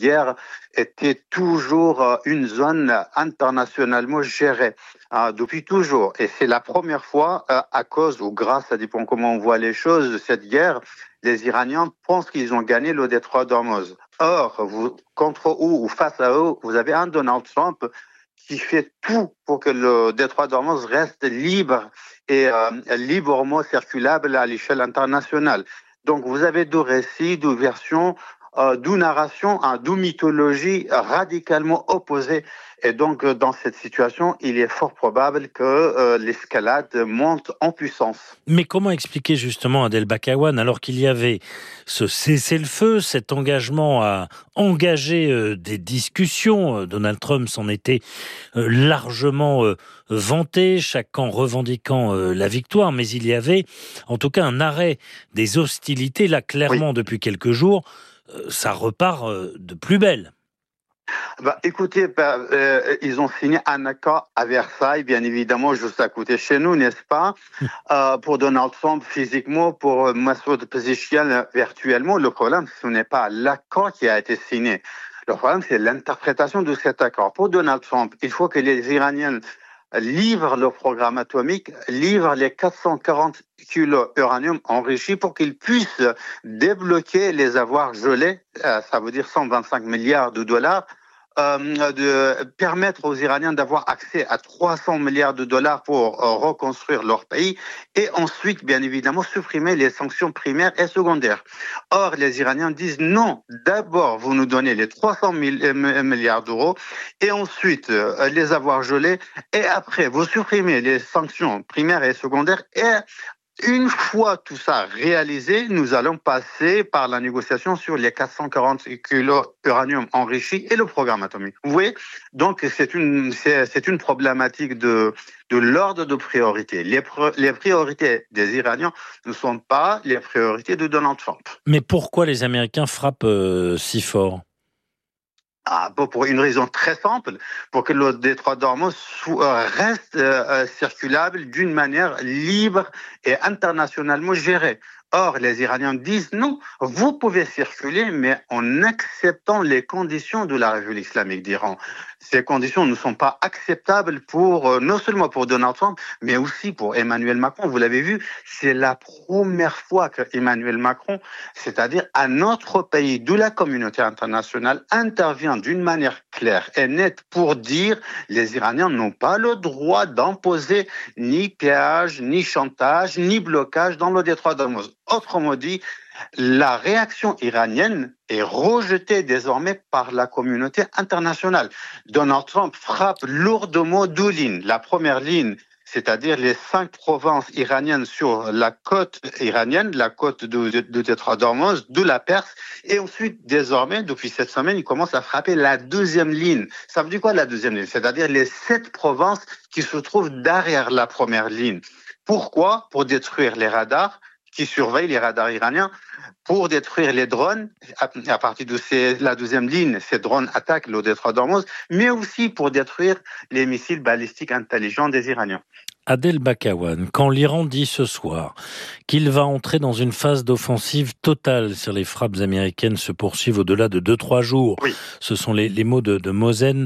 guerre était toujours une zone internationalement gérée. Depuis toujours. Et c'est la première fois, à cause ou grâce, ça dépend comment on voit les choses, de cette guerre, les Iraniens pensent qu'ils ont gagné le détroit d'Ormuz. Or, contre eux ou face à eux, vous avez un Donald Trump qui fait tout pour que le détroit d'Ormuz reste libre et librement circulable à l'échelle internationale. Donc, vous avez deux récits, deux versions, deux narrations, deux mythologies radicalement opposées. Et donc, dans cette situation, il est fort probable que l'escalade monte en puissance. Mais comment expliquer justement, Adel Bakawan, alors qu'il y avait ce cessez-le-feu, cet engagement à engager des discussions, Donald Trump s'en était largement vanté, chaque camp revendiquant la victoire, mais il y avait en tout cas un arrêt des hostilités, là clairement Oui. depuis quelques jours, ça repart de plus belle. Écoutez, ils ont signé un accord à Versailles, bien évidemment, juste à côté de chez nous, n'est-ce pas? Pour Donald Trump physiquement, pour Massoud Pezeshkian virtuellement. Le problème, ce n'est pas l'accord qui a été signé. Le problème, c'est l'interprétation de cet accord. Pour Donald Trump, il faut que les Iraniens livrent le programme atomique, livrent les 440 kilos d'uranium enrichi pour qu'ils puissent débloquer les avoirs gelés, ça veut dire 125 milliards de dollars, de permettre aux Iraniens d'avoir accès à 300 milliards de dollars pour reconstruire leur pays et ensuite, bien évidemment, supprimer les sanctions primaires et secondaires. Or, les Iraniens disent non, d'abord, vous nous donnez les 300 milliards d'euros et ensuite les avoirs gelés et après, vous supprimez les sanctions primaires et secondaires et une fois tout ça réalisé, nous allons passer par la négociation sur les 440 kilos d'uranium enrichi et le programme atomique. Vous voyez? Donc, c'est une problématique de l'ordre de priorité. Les priorités des Iraniens ne sont pas les priorités de Donald Trump. Mais pourquoi les Américains frappent si fort ? Pour une raison très simple, pour que le détroit d'Ormuz reste circulable d'une manière libre et internationalement gérée. Or, les Iraniens disent non, vous pouvez circuler, mais en acceptant les conditions de la République islamique d'Iran. Ces conditions ne sont pas acceptables non seulement pour Donald Trump, mais aussi pour Emmanuel Macron. Vous l'avez vu, c'est la première fois que Emmanuel Macron, c'est-à-dire un autre pays de la communauté internationale, intervient d'une manière claire et nette pour dire les Iraniens n'ont pas le droit d'imposer ni péage, ni chantage, ni blocage dans le détroit d'Ormuz. Autrement dit, la réaction iranienne est rejetée désormais par la communauté internationale. Donald Trump frappe lourdement deux lignes. La première ligne, c'est-à-dire les 5 provinces iraniennes sur la côte iranienne, la côte de détroit d'Ormuz, de la Perse, et ensuite, désormais, depuis cette semaine, il commence à frapper la deuxième ligne. Ça veut dire quoi la deuxième ligne? C'est-à-dire les 7 provinces qui se trouvent derrière la première ligne. Pourquoi? Pour détruire les radars qui surveillent les radars iraniens, pour détruire les drones. À partir de la deuxième ligne, ces drones attaquent le détroit d'Ormuz, mais aussi pour détruire les missiles balistiques intelligents des Iraniens. Adel Bakawan, quand l'Iran dit ce soir qu'il va entrer dans une phase d'offensive totale si les frappes américaines se poursuivent au-delà de 2-3 jours, oui. Ce sont les mots de Mohsen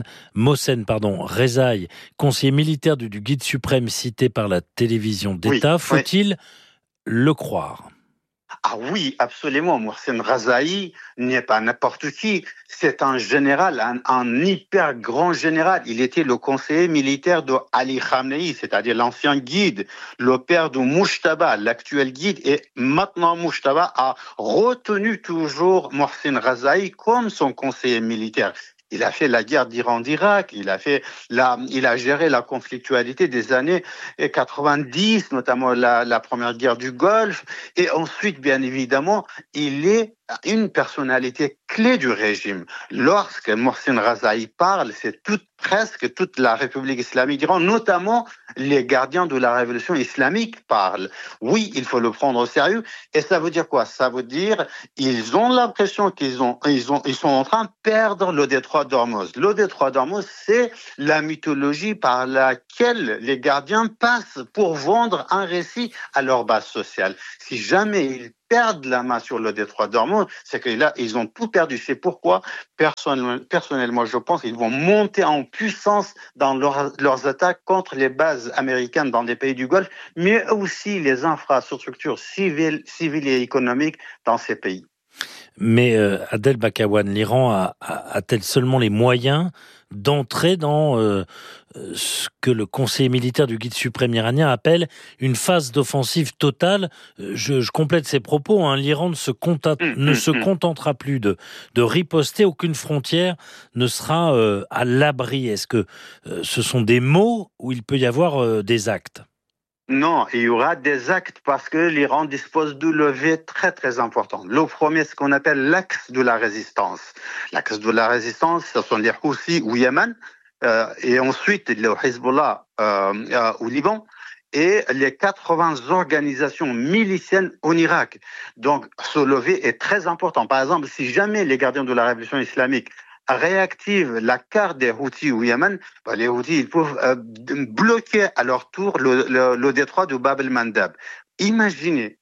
Rezaï, conseiller militaire du guide suprême cité par la télévision d'État. Faut-il le croire? Oui, absolument. Mohsen Rezaï n'est pas n'importe qui. C'est un général, un hyper grand général. Il était le conseiller militaire de Ali Khamenei, c'est-à-dire l'ancien guide, le père de Mujtaba, l'actuel guide. Et maintenant, Mujtaba a retenu toujours Mohsen Rezaï comme son conseiller militaire. Il a fait la guerre d'Iran-d'Irak, il a géré la conflictualité des années 90, notamment la première guerre du Golfe. Et ensuite, bien évidemment, il est une personnalité clé du régime. Lorsque Mohsen Rezaï parle, c'est presque toute la République islamique d'Iran, notamment les gardiens de la révolution islamique parlent. Oui, il faut le prendre au sérieux. Et ça veut dire quoi? Ça veut dire ils ont l'impression qu'ils sont en train de perdre le détroit d'Ormuz. Le détroit d'Ormuz, c'est la mythologie par laquelle les gardiens passent pour vendre un récit à leur base sociale. Si jamais ils perdent la main sur le détroit d'Ormuz, c'est que là, ils ont tout perdu. C'est pourquoi, personnellement, je pense qu'ils vont monter en puissance dans leurs attaques contre les bases américaines dans les pays du Golfe, mais aussi les infrastructures civiles et économiques dans ces pays. Mais Adel Bakawan, l'Iran a-t-elle seulement les moyens d'entrer dans ce que le conseiller militaire du guide suprême iranien appelle une phase d'offensive totale? Je complète ses propos, hein. L'Iran ne se contentera plus de riposter, aucune frontière ne sera à l'abri. Est-ce que ce sont des mots ou il peut y avoir des actes? Non, il y aura des actes parce que l'Iran dispose de leviers très très importants. Le premier, ce qu'on appelle l'axe de la résistance. L'axe de la résistance, ce sont les Houthis au Yémen, et ensuite le Hezbollah au Liban, et les 80 organisations miliciennes en Irak. Donc ce levier est très important. Par exemple, si jamais les gardiens de la révolution islamique réactive la carte des Houthis au Yémen, les Houthis ils peuvent bloquer à leur tour le détroit de Bab el-Mandab. Imaginez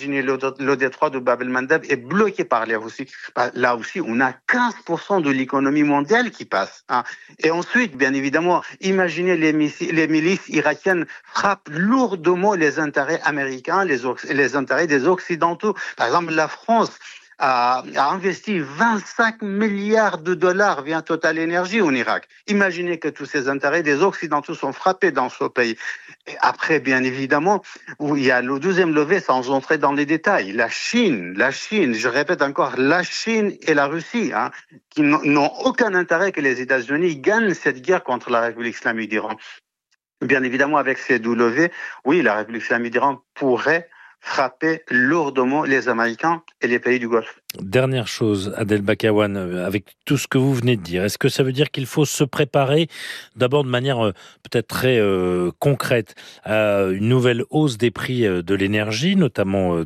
le détroit de Bab el-Mandab est bloqué par les Houthis. Là aussi, on a 15% de l'économie mondiale qui passe. Hein. Et ensuite, bien évidemment, imaginez les milices irakiennes frappent lourdement les intérêts américains, les intérêts des Occidentaux. Par exemple, la France a investi 25 milliards de dollars via Total Energy en Irak. Imaginez que tous ces intérêts des Occidentaux sont frappés dans ce pays. Et après, bien évidemment, il y a le deuxième levier sans entrer dans les détails. La Chine, je répète encore, la Chine et la Russie, hein, qui n'ont aucun intérêt que les États-Unis gagnent cette guerre contre la République islamique d'Iran. Bien évidemment, avec ces deux leviers, oui, la République islamique d'Iran pourrait frapper lourdement les Américains et les pays du Golfe. Dernière chose, Adel Bakawan, avec tout ce que vous venez de dire, est-ce que ça veut dire qu'il faut se préparer d'abord de manière peut-être très concrète à une nouvelle hausse des prix de l'énergie, notamment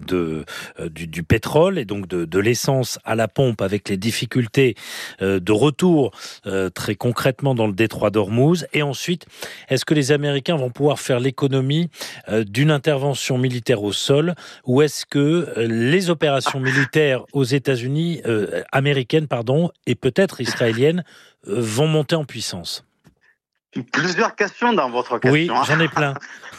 du pétrole et donc de l'essence à la pompe avec les difficultés de retour très concrètement dans le détroit d'Ormuz, et ensuite, est-ce que les Américains vont pouvoir faire l'économie d'une intervention militaire au sol, ou est-ce que les opérations militaires aux États-Unis, américaines, et peut-être israéliennes, vont monter en puissance? Plusieurs questions dans votre question. Oui, j'en ai plein.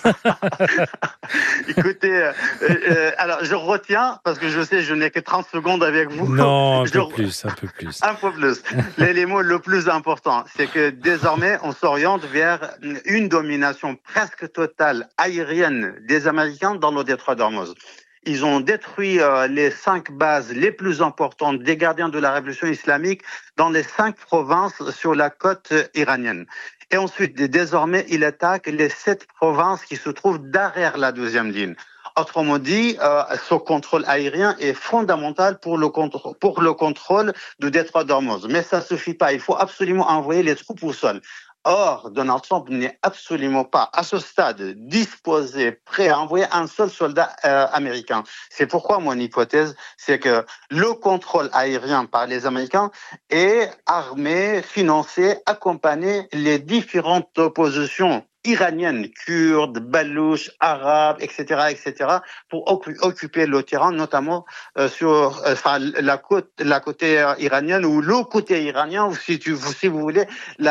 Écoutez, alors je retiens, parce que je sais, je n'ai que 30 secondes avec vous. Non, un peu plus. Un peu plus. L'élément le plus important, c'est que désormais, on s'oriente vers une domination presque totale aérienne des Américains dans le détroit d'Ormuz. Ils ont détruit les 5 bases les plus importantes des gardiens de la révolution islamique dans les 5 provinces sur la côte iranienne. Et ensuite, désormais, ils attaquent les 7 provinces qui se trouvent derrière la deuxième ligne. Autrement dit, ce contrôle aérien est fondamental pour le contrôle du détroit d'Ormuz. Mais ça ne suffit pas. Il faut absolument envoyer les troupes au sol. Or, Donald Trump n'est absolument pas, à ce stade, disposé, prêt à envoyer un seul soldat américain. C'est pourquoi mon hypothèse, c'est que le contrôle aérien par les Américains est armé, financé, accompagné les différentes oppositions iraniennes, kurdes, balouches, arabes, etc., pour occuper le terrain, notamment sur la côte iranienne, ou le côté iranien, ou si vous voulez,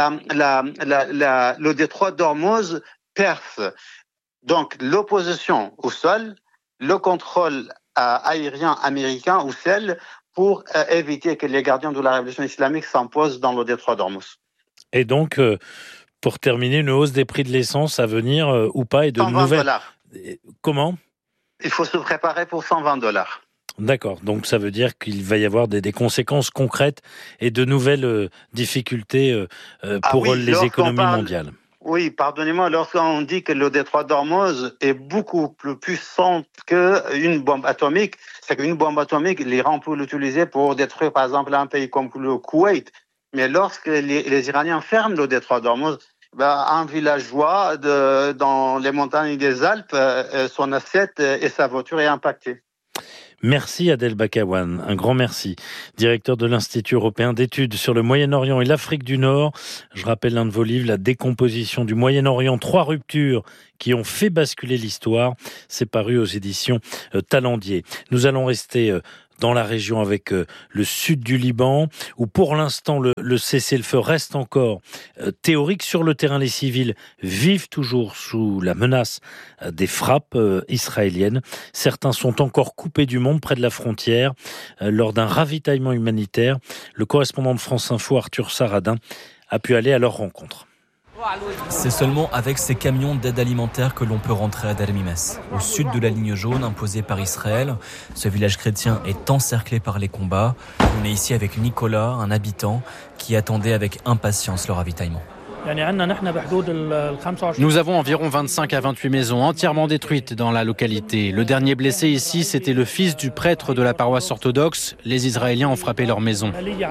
le détroit d'Ormuz perse. Donc l'opposition au sol, le contrôle aérien américain au ciel, pour éviter que les gardiens de la révolution islamique s'imposent dans le détroit d'Ormuz. Et donc, pour terminer, une hausse des prix de l'essence à venir ou pas, et de nouvelles... $120. Comment ? Il faut se préparer pour $120. D'accord, donc ça veut dire qu'il va y avoir des conséquences concrètes et de nouvelles difficultés pour les économies mondiales. Oui, pardonnez-moi, lorsqu'on dit que le détroit d'Ormuz est beaucoup plus puissant qu'une bombe atomique, c'est qu'une bombe atomique, l'Iran peut l'utiliser pour détruire par exemple un pays comme le Koweït. Mais lorsque les Iraniens ferment le détroit d'Ormuz, un villageois dans les montagnes des Alpes, son assiette et sa voiture est impactée. Merci Adel Bakawan, un grand merci. Directeur de l'Institut européen d'études sur le Moyen-Orient et l'Afrique du Nord. Je rappelle l'un de vos livres, La décomposition du Moyen-Orient, 3 ruptures qui ont fait basculer l'histoire. C'est paru aux éditions Talendier. Nous allons rester dans la région avec le sud du Liban, où pour l'instant le cessez-le-feu reste encore théorique. Sur le terrain, les civils vivent toujours sous la menace des frappes israéliennes. Certains sont encore coupés du monde près de la frontière lors d'un ravitaillement humanitaire. Le correspondant de France Info, Arthur Saradin, a pu aller à leur rencontre. C'est seulement avec ces camions d'aide alimentaire que l'on peut rentrer à Dermimes, au sud de la ligne jaune imposée par Israël. Ce village chrétien est encerclé par les combats. On est ici avec Nicolas, un habitant, qui attendait avec impatience le ravitaillement. Nous avons environ 25 à 28 maisons entièrement détruites dans la localité. Le dernier blessé ici, c'était le fils du prêtre de la paroisse orthodoxe. Les Israéliens ont frappé leur maison.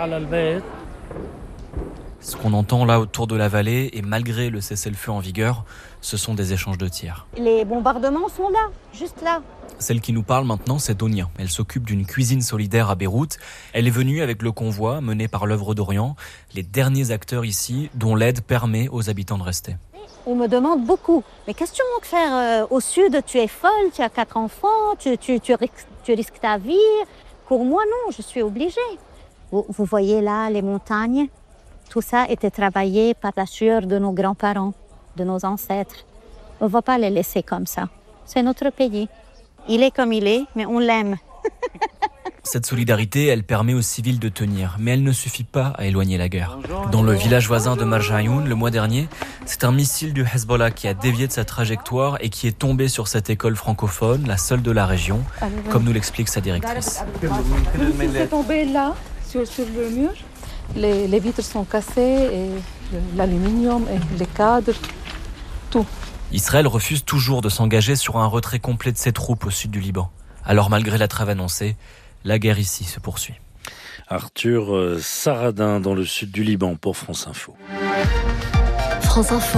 Ce qu'on entend là autour de la vallée, et malgré le cessez-le-feu en vigueur, ce sont des échanges de tirs. Les bombardements sont là, juste là. Celle qui nous parle maintenant, c'est Donia. Elle s'occupe d'une cuisine solidaire à Beyrouth. Elle est venue avec le convoi mené par l'œuvre d'Orient, les derniers acteurs ici dont l'aide permet aux habitants de rester. On me demande beaucoup. Mais qu'est-ce que tu veux faire au sud? Tu es folle, tu as 4 enfants, tu risques ta vie. Pour moi, non, je suis obligée. Vous voyez là les montagnes? Tout ça était travaillé par la sueur de nos grands-parents, de nos ancêtres. On ne va pas les laisser comme ça. C'est notre pays. Il est comme il est, mais on l'aime. Cette solidarité, elle permet aux civils de tenir, mais elle ne suffit pas à éloigner la guerre. Dans le village voisin de Marjayoun, le mois dernier, c'est un missile du Hezbollah qui a dévié de sa trajectoire et qui est tombé sur cette école francophone, la seule de la région, comme nous l'explique sa directrice. C'est tombé là, sur le mur. Les vitres sont cassées, et l'aluminium, et les cadres, tout. Israël refuse toujours de s'engager sur un retrait complet de ses troupes au sud du Liban. Alors malgré la trêve annoncée, la guerre ici se poursuit. Arthur Saradin dans le sud du Liban pour France Info. France Info,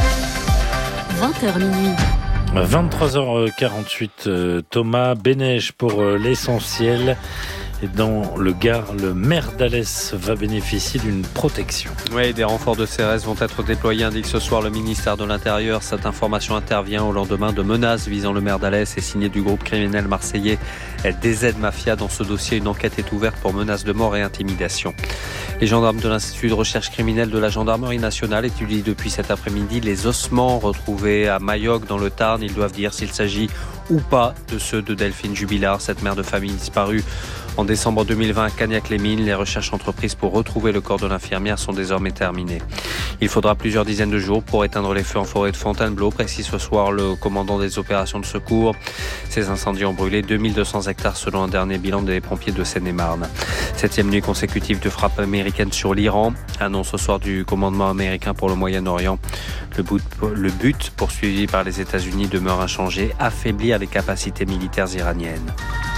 20h minuit. 23h48, Thomas Bénèche pour l'essentiel. Et dans le Gard, le maire d'Alès va bénéficier d'une protection. Oui, des renforts de CRS vont être déployés, indique ce soir le ministère de l'Intérieur. Cette information intervient au lendemain de menaces visant le maire d'Alès et signée du groupe criminel marseillais DZ Mafia. Dans ce dossier, une enquête est ouverte pour menaces de mort et intimidation. Les gendarmes de l'Institut de recherche criminelle de la gendarmerie nationale étudient depuis cet après-midi les ossements retrouvés à Mayoc dans le Tarn. Ils doivent dire s'il s'agit ou pas de ceux de Delphine Jubilard, cette mère de famille disparue en décembre 2020 à Cagnac-les-Mines. Les recherches entreprises pour retrouver le corps de l'infirmière sont désormais terminées. Il faudra plusieurs dizaines de jours pour éteindre les feux en forêt de Fontainebleau, précise ce soir le commandant des opérations de secours. Ces incendies ont brûlé 2200 hectares selon un dernier bilan des pompiers de Seine-et-Marne. 7e nuit consécutive de frappe américaine sur l'Iran. Annonce ce soir du commandement américain pour le Moyen-Orient. Le but poursuivi par les États-Unis demeure inchangé, affaiblir les capacités militaires iraniennes.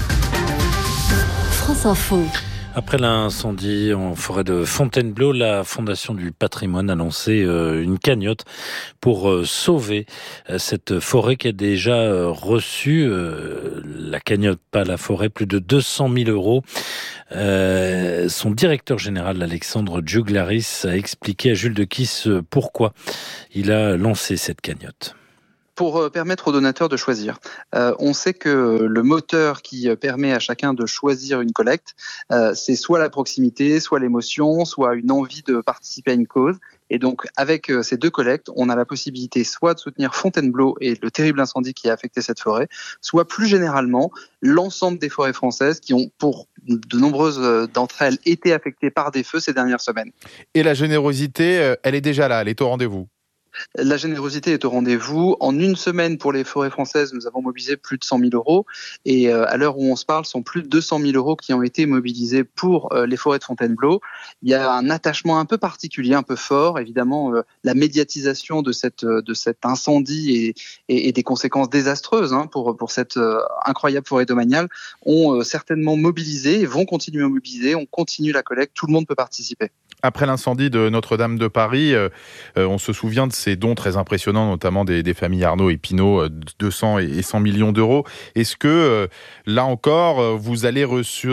France Info. Après l'incendie en forêt de Fontainebleau, la Fondation du patrimoine a lancé une cagnotte pour sauver cette forêt qui a déjà reçu, la cagnotte, pas la forêt, plus de 200 000 euros. Son directeur général, Alexandre Djouglaris, a expliqué à Jules de Kiss pourquoi il a lancé cette cagnotte. Pour permettre aux donateurs de choisir. On sait que le moteur qui permet à chacun de choisir une collecte, c'est soit la proximité, soit l'émotion, soit une envie de participer à une cause. Et donc, avec ces deux collectes, on a la possibilité soit de soutenir Fontainebleau et le terrible incendie qui a affecté cette forêt, soit plus généralement l'ensemble des forêts françaises qui ont, pour de nombreuses d'entre elles, été affectées par des feux ces dernières semaines. Et la générosité, elle est déjà là, elle est au rendez-vous. La générosité est au rendez-vous. En une semaine, pour les forêts françaises, nous avons mobilisé plus de 100 000 euros. Et à l'heure où on se parle, ce sont plus de 200 000 euros qui ont été mobilisés pour les forêts de Fontainebleau. Il y a un attachement un peu particulier, un peu fort. Évidemment, la médiatisation de cet incendie et des conséquences désastreuses pour cette incroyable forêt domaniale ont certainement mobilisé et vont continuer à mobiliser. On continue la collecte, tout le monde peut participer. Après l'incendie de Notre-Dame de Paris, on se souvient de ces dons très impressionnants, notamment des familles Arnaud et Pinault, 200 et 100 millions d'euros. Est-ce que, là encore, vous avez reçu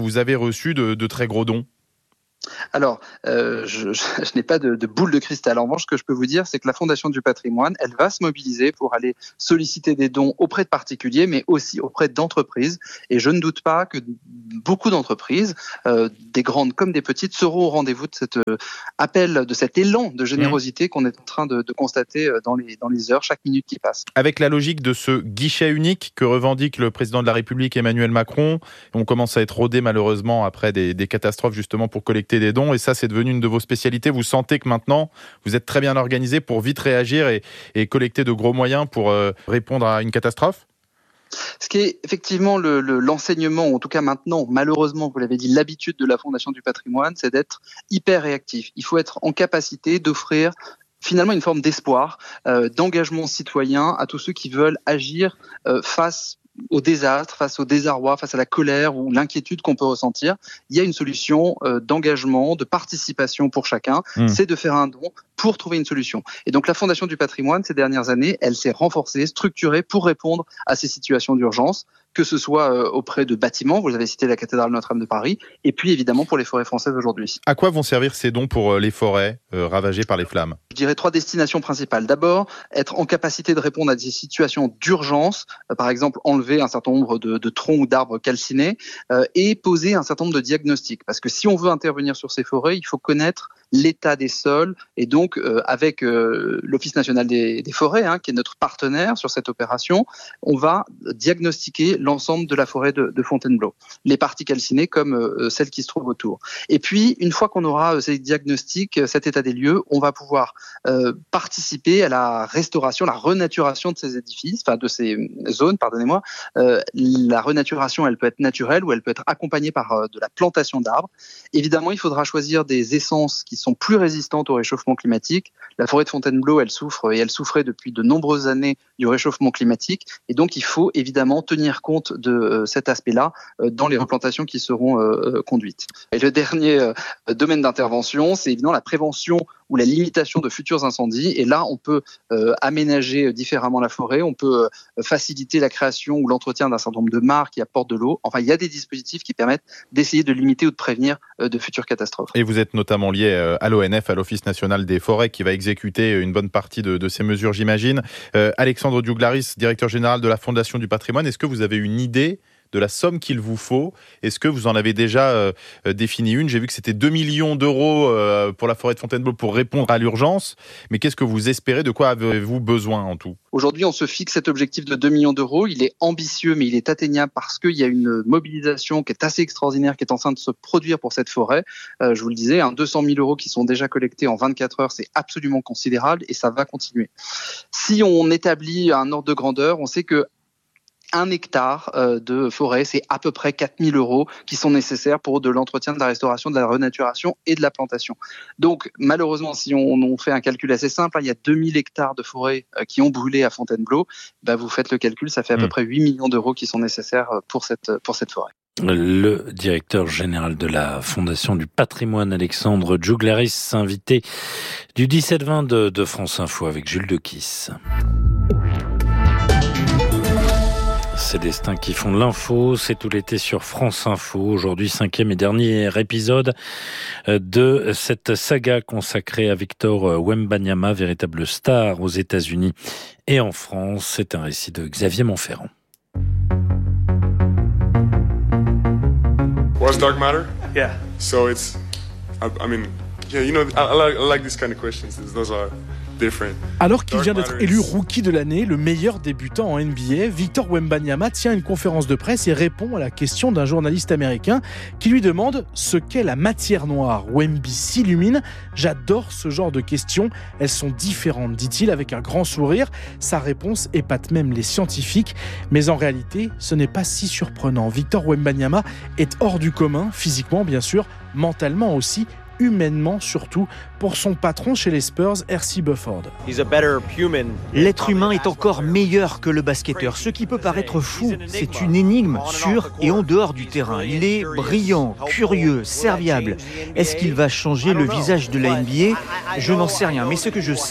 de très gros dons ? Alors, je n'ai pas de boule de cristal. En revanche, ce que je peux vous dire, c'est que la Fondation du patrimoine, elle va se mobiliser pour aller solliciter des dons auprès de particuliers, mais aussi auprès d'entreprises. Et je ne doute pas que beaucoup d'entreprises, des grandes comme des petites, seront au rendez-vous de cet appel, de cet élan de générosité qu'on est en train de constater dans les heures, chaque minute qui passe. Avec la logique de ce guichet unique que revendique le président de la République Emmanuel Macron, on commence à être rodé malheureusement après des catastrophes justement pour collecter des dons, et ça c'est devenu une de vos spécialités. Vous sentez que maintenant vous êtes très bien organisé pour vite réagir et collecter de gros moyens pour répondre à une catastrophe ? Ce qui est effectivement l'enseignement, en tout cas maintenant, malheureusement, vous l'avez dit, l'habitude de la Fondation du patrimoine, c'est d'être hyper réactif. Il faut être en capacité d'offrir finalement une forme d'espoir, d'engagement citoyen à tous ceux qui veulent agir face au désastre, face au désarroi, face à la colère ou l'inquiétude qu'on peut ressentir. Il y a une solution d'engagement, de participation pour chacun, c'est de faire un don pour trouver une solution. Et donc la Fondation du patrimoine, ces dernières années, elle s'est renforcée, structurée pour répondre à ces situations d'urgence, que ce soit auprès de bâtiments, vous avez cité la cathédrale Notre-Dame de Paris, et puis évidemment pour les forêts françaises aujourd'hui. À quoi vont servir ces dons pour les forêts ravagées par les flammes ? Je dirais 3 destinations principales. D'abord, être en capacité de répondre à des situations d'urgence, par exemple enlever un certain nombre de troncs ou d'arbres calcinés, et poser un certain nombre de diagnostics. Parce que si on veut intervenir sur ces forêts, il faut connaître l'état des sols, et donc avec l'Office national des forêts, qui est notre partenaire sur cette opération, on va diagnostiquer l'ensemble de la forêt de Fontainebleau, les parties calcinées comme celles qui se trouvent autour. Et puis, une fois qu'on aura ces diagnostics, cet état des lieux, on va pouvoir participer à la restauration, la renaturation de ces édifices, enfin de ces zones, pardonnez-moi. La renaturation, elle peut être naturelle ou elle peut être accompagnée par de la plantation d'arbres. Évidemment, il faudra choisir des essences qui sont plus résistantes au réchauffement climatique. La forêt de Fontainebleau, elle souffre et elle souffrait depuis de nombreuses années du réchauffement climatique. Et donc, il faut évidemment tenir compte de cet aspect-là dans les replantations qui seront conduites. Et le dernier domaine d'intervention, c'est évidemment la prévention ou la limitation de futurs incendies. Et là, on peut aménager différemment la forêt, on peut faciliter la création ou l'entretien d'un certain nombre de mares qui apportent de l'eau. Enfin, il y a des dispositifs qui permettent d'essayer de limiter ou de prévenir de futures catastrophes. Et vous êtes notamment lié à l'ONF, à l'Office national des forêts, qui va exécuter une bonne partie de ces mesures, j'imagine. Alexandre Douglaris, directeur général de la Fondation du patrimoine, est-ce que vous avez une idée de la somme qu'il vous faut? Est-ce que vous en avez déjà défini une? J'ai vu que c'était 2 millions d'euros pour la forêt de Fontainebleau pour répondre à l'urgence. Mais qu'est-ce que vous espérez? De quoi avez-vous besoin en tout? Aujourd'hui, on se fixe cet objectif de 2 millions d'euros. Il est ambitieux, mais il est atteignable parce qu'il y a une mobilisation qui est assez extraordinaire, qui est en train de se produire pour cette forêt. Je vous le disais, 200 000 euros qui sont déjà collectés en 24 heures, c'est absolument considérable et ça va continuer. Si on établit un ordre de grandeur, on sait que 1 hectare de forêt, c'est à peu près 4 000 euros qui sont nécessaires pour de l'entretien, de la restauration, de la renaturation et de la plantation. Donc, malheureusement, si on fait un calcul assez simple, il y a 2000 hectares de forêt qui ont brûlé à Fontainebleau. Vous faites le calcul, ça fait à peu près 8 millions d'euros qui sont nécessaires pour cette forêt. Le directeur général de la Fondation du patrimoine, Alexandre Douglaris, invité du 17-20 de France Info avec Jules Dequisse. Ces destins qui font l'info, c'est tout l'été sur France Info. Aujourd'hui, 5e et dernier épisode de cette saga consacrée à Victor Wembanyama, véritable star aux États-Unis et en France. C'est un récit de Xavier Montferrand. What's dark matter? Yeah. So it's, I mean, yeah, you know, I like these kind of questions. Those are different. Alors qu'il vient d'être élu rookie de l'année, le meilleur débutant en NBA, Victor Wembanyama tient une conférence de presse et répond à la question d'un journaliste américain qui lui demande ce qu'est la matière noire. Wemby s'illumine. J'adore ce genre de questions. Elles sont différentes, dit-il avec un grand sourire. Sa réponse épate même les scientifiques. Mais en réalité, ce n'est pas si surprenant. Victor Wembanyama est hors du commun, physiquement bien sûr, mentalement aussi, humainement surtout, pour son patron chez les Spurs, R.C. Bufford. L'être humain est encore meilleur que le basketteur. Ce qui peut paraître fou, c'est une énigme sur et en dehors du terrain. Il est brillant, curieux, serviable. Est-ce qu'il va changer le visage de la NBA? Je n'en sais rien, mais ce que je sais,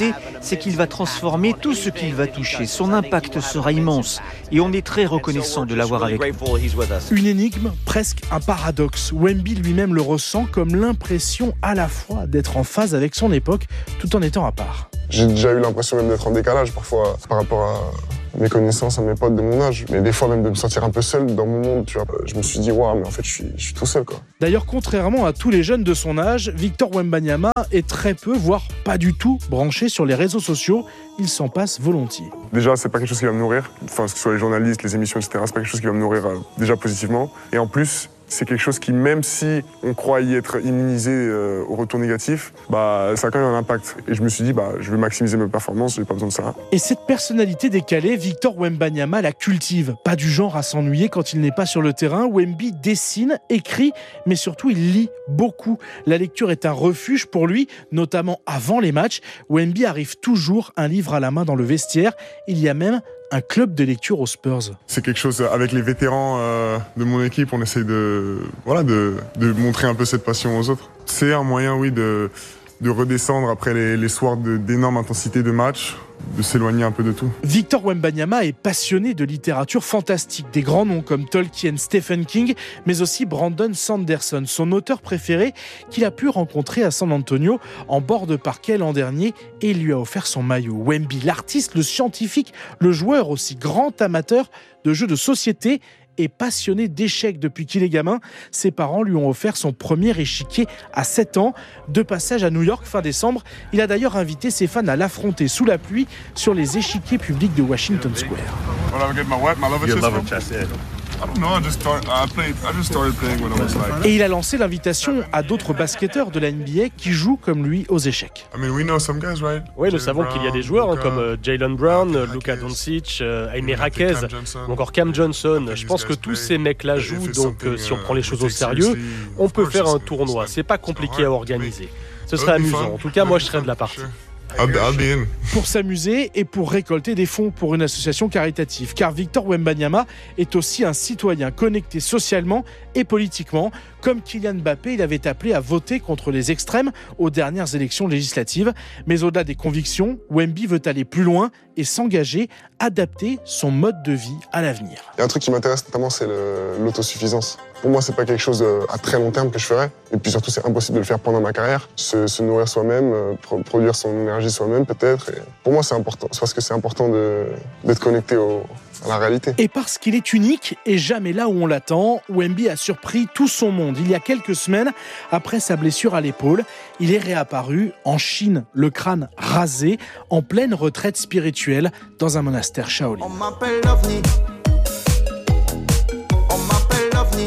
c'est qu'il va transformer tout ce qu'il va toucher. Son impact sera immense et on est très reconnaissant de l'avoir avec nous. Une énigme, presque un paradoxe. Wemby lui-même le ressent comme l'impression à la fois d'être en phase avec son époque tout en étant à part. J'ai déjà eu l'impression même d'être en décalage parfois par rapport à mes connaissances, à mes potes de mon âge. Mais des fois même de me sentir un peu seul dans mon monde, tu vois. Je me suis dit, waouh, mais en fait, je suis tout seul, quoi. D'ailleurs, contrairement à tous les jeunes de son âge, Victor Wembanyama est très peu, voire pas du tout, branché sur les réseaux sociaux. Il s'en passe volontiers. Déjà, c'est pas quelque chose qui va me nourrir. Enfin, que ce soit les journalistes, les émissions, etc., c'est pas quelque chose qui va me nourrir déjà positivement. Et en plus, c'est quelque chose qui, même si on croit y être immunisé au retour négatif, ça a quand même un impact. Et je me suis dit, je vais maximiser mes performances, j'ai pas besoin de ça. Et cette personnalité décalée, Victor Wembanyama la cultive. Pas du genre à s'ennuyer quand il n'est pas sur le terrain. Wemby dessine, écrit, mais surtout il lit beaucoup. La lecture est un refuge pour lui, notamment avant les matchs. Wemby arrive toujours un livre à la main dans le vestiaire. Il y a même un club de lecture aux Spurs. C'est quelque chose, avec les vétérans de mon équipe, on essaie de montrer un peu cette passion aux autres. C'est un moyen, oui, de redescendre après les soirs d'énorme intensité de match, de s'éloigner un peu de tout. Victor Wembanyama est passionné de littérature fantastique, des grands noms comme Tolkien, Stephen King, mais aussi Brandon Sanderson, son auteur préféré qu'il a pu rencontrer à San Antonio en bord de parquet l'an dernier et lui a offert son maillot. Wemby, l'artiste, le scientifique, le joueur aussi grand amateur de jeux de société et passionné d'échecs depuis qu'il est gamin. Ses parents lui ont offert son premier échiquier à 7 ans. De passage à New York fin décembre, il a d'ailleurs invité ses fans à l'affronter sous la pluie sur les échiquiers publics de Washington Square. Et il a lancé l'invitation à d'autres basketteurs de la NBA qui jouent comme lui aux échecs. Oui, nous savons qu'il y a des joueurs comme Jaylen Brown, Luka Doncic, Jaime Jaquez ou encore Cam Johnson. Je pense que tous ces mecs-là jouent, donc si on prend les choses au sérieux, on peut faire un tournoi. C'est pas compliqué à organiser. Ce serait amusant. En tout cas, moi, je serais de la partie. Pour s'amuser et pour récolter des fonds pour une association caritative. Car Victor Wembanyama est aussi un citoyen connecté socialement et politiquement. Comme Kylian Mbappé, il avait appelé à voter contre les extrêmes aux dernières élections législatives. Mais au-delà des convictions, Wemby veut aller plus loin et s'engager, adapter son mode de vie à l'avenir. Il y a un truc qui m'intéresse notamment, c'est l'autosuffisance. Pour moi, c'est pas quelque chose à très long terme que je ferais. Et puis surtout, c'est impossible de le faire pendant ma carrière. Se nourrir soi-même, produire son énergie soi-même peut-être. Et pour moi, c'est important. C'est parce que c'est important d'être connecté à la réalité. Et parce qu'il est unique et jamais là où on l'attend, Wemby a surpris tout son monde. Il y a quelques semaines, après sa blessure à l'épaule, il est réapparu en Chine, le crâne rasé, en pleine retraite spirituelle dans un monastère Shaolin. On m'appelle l'OVNI. On m'appelle l'OVNI.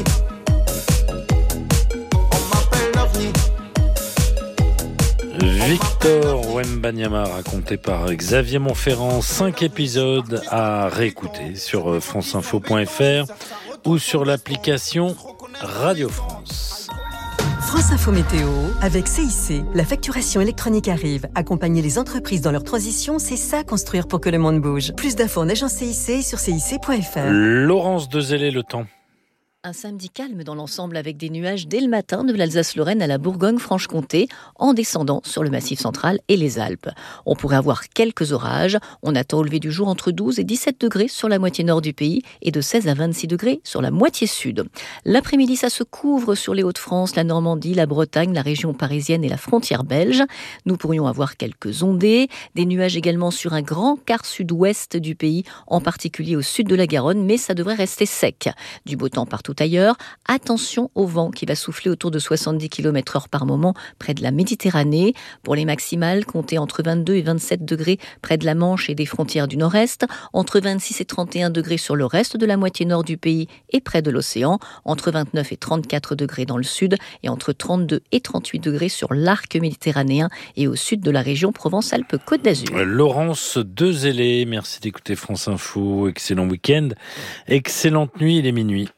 Victor Wembanyama, raconté par Xavier Montferrand, 5 épisodes à réécouter sur franceinfo.fr ou sur l'application Radio France. France Info Météo, avec CIC. La facturation électronique arrive. Accompagner les entreprises dans leur transition, c'est ça construire pour que le monde bouge. Plus d'infos en agence CIC sur cic.fr. Laurence Dezellé, le temps. Un samedi calme dans l'ensemble avec des nuages dès le matin de l'Alsace-Lorraine à la Bourgogne-Franche-Comté en descendant sur le Massif central et les Alpes. On pourrait avoir quelques orages. On attend au lever du jour entre 12 et 17 degrés sur la moitié nord du pays et de 16 à 26 degrés sur la moitié sud. L'après-midi, ça se couvre sur les Hauts-de-France, la Normandie, la Bretagne, la région parisienne et la frontière belge. Nous pourrions avoir quelques ondées, des nuages également sur un grand quart sud-ouest du pays, en particulier au sud de la Garonne, mais ça devrait rester sec. Du beau temps partout ailleurs. Attention au vent qui va souffler autour de 70 km/h par moment près de la Méditerranée. Pour les maximales, comptez entre 22 et 27 degrés près de la Manche et des frontières du nord-est, entre 26 et 31 degrés sur le reste de la moitié nord du pays et près de l'océan, entre 29 et 34 degrés dans le sud et entre 32 et 38 degrés sur l'arc méditerranéen et au sud de la région Provence-Alpes-Côte d'Azur. Laurence Dezellé, merci d'écouter France Info. Excellent week-end, excellente nuit, il est minuit.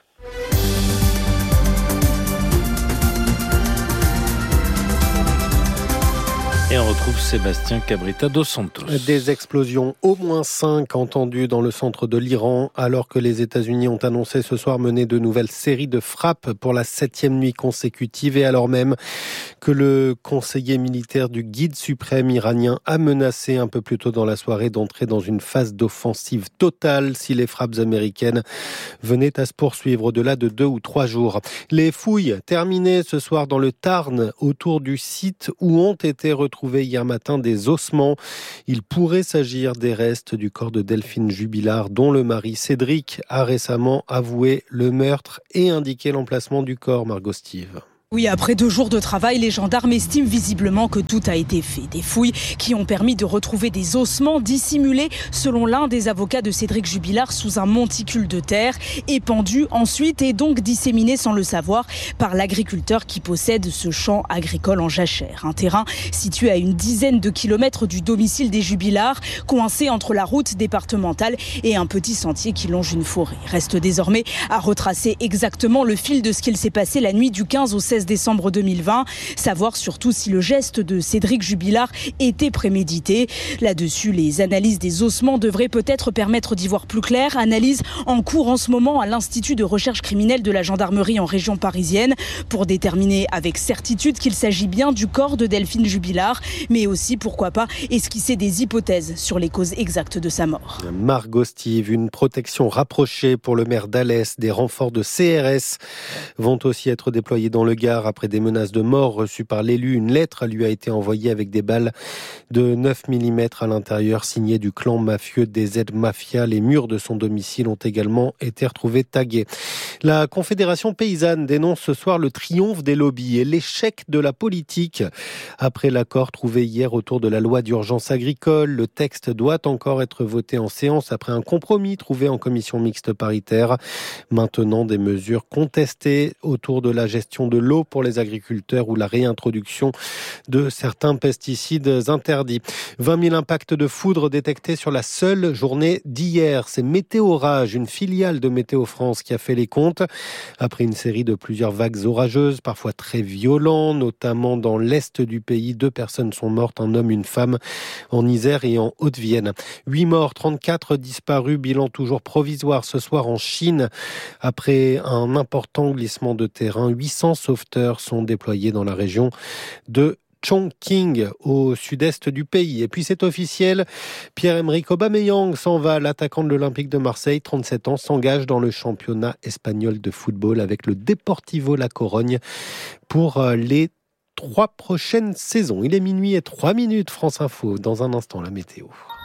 Et on retrouve Sébastien Cabrita dos Santos. Des explosions, au moins 5 entendues dans le centre de l'Iran, alors que les États-Unis ont annoncé ce soir mener de nouvelles séries de frappes pour la 7e nuit consécutive, et alors même que le conseiller militaire du guide suprême iranien a menacé un peu plus tôt dans la soirée d'entrer dans une phase d'offensive totale si les frappes américaines venaient à se poursuivre au-delà de 2 ou 3 jours. Les fouilles terminées ce soir dans le Tarn autour du site où ont été retrouvés hier matin des ossements. Il pourrait s'agir des restes du corps de Delphine Jubilard, dont le mari Cédric a récemment avoué le meurtre et indiqué l'emplacement du corps. Margot Steve. Oui, après 2 jours de travail, les gendarmes estiment visiblement que tout a été fait. Des fouilles qui ont permis de retrouver des ossements dissimulés, selon l'un des avocats de Cédric Jubilard, sous un monticule de terre, épandus ensuite et donc disséminés sans le savoir par l'agriculteur qui possède ce champ agricole en jachère. Un terrain situé à une dizaine de kilomètres du domicile des Jubilard, coincé entre la route départementale et un petit sentier qui longe une forêt. Reste désormais à retracer exactement le fil de ce qu'il s'est passé la nuit du 15 au 16 décembre 2020, savoir surtout si le geste de Cédric Jubilard était prémédité. Là-dessus, les analyses des ossements devraient peut-être permettre d'y voir plus clair. Analyse en cours en ce moment à l'Institut de recherche criminelle de la gendarmerie en région parisienne pour déterminer avec certitude qu'il s'agit bien du corps de Delphine Jubilard, mais aussi, pourquoi pas, esquisser des hypothèses sur les causes exactes de sa mort. Margot Steve, une protection rapprochée pour le maire d'Alès. Des renforts de CRS vont aussi être déployés dans le Gard après des menaces de mort reçues par l'élu. Une lettre lui a été envoyée avec des balles de 9 mm à l'intérieur, signée du clan mafieux des Z-Mafia. Les murs de son domicile ont également été retrouvés tagués. La Confédération paysanne dénonce ce soir le triomphe des lobbies et l'échec de la politique. Après l'accord trouvé hier autour de la loi d'urgence agricole, le texte doit encore être voté en séance après un compromis trouvé en commission mixte paritaire. Maintenant, des mesures contestées autour de la gestion de l'eau pour les agriculteurs ou la réintroduction de certains pesticides interdits. 20 000 impacts de foudre détectés sur la seule journée d'hier. C'est Météorage, une filiale de Météo France, qui a fait les comptes. Après une série de plusieurs vagues orageuses, parfois très violentes, notamment dans l'est du pays, 2 personnes sont mortes, un homme, une femme, en Isère et en Haute-Vienne. 8 morts, 34 disparus, bilan toujours provisoire ce soir en Chine. Après un important glissement de terrain, 800 sauveteurs sont déployés dans la région de Chongqing, au sud-est du pays. Et puis c'est officiel, Pierre-Emerick Aubameyang s'en va. L'attaquant de l'Olympique de Marseille, 37 ans, s'engage dans le championnat espagnol de football avec le Deportivo La Corogne pour les 3 prochaines saisons. Il est minuit et 3 minutes, France Info. Dans un instant, la météo.